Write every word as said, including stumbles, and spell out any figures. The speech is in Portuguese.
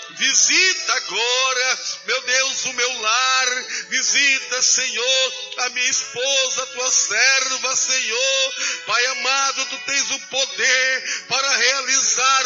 visita agora, meu Deus, o meu lar, visita, Senhor, a minha esposa, a tua serva, Senhor, Pai amado, tu tens o poder para realizar